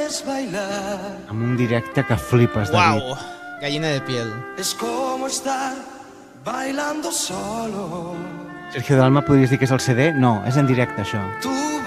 puedes bailar. Amb un directe que flipes, David. Uau, gallina de piel. Es como estar bailando solo. Sergio Dalma, podries dir que és el CD? No, és en directe, això. Tú